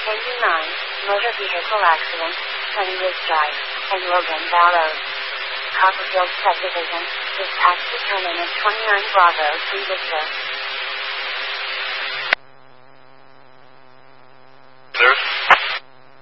89, motor vehicle accident, Sunny Ridge Drive, and Logan Vallow. Copperfield Subdivision, dispatch determinant 29 Bravo 3 Victor.